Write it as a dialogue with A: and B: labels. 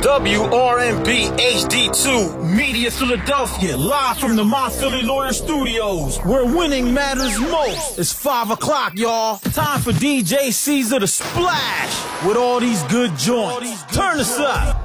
A: WRNB HD2 Media Philadelphia, live from the My Philly Lawyer Studios, where winning matters most. It's 5 o'clock, y'all. Time for DJ Caesar to splash with all these good joints. Turn us up.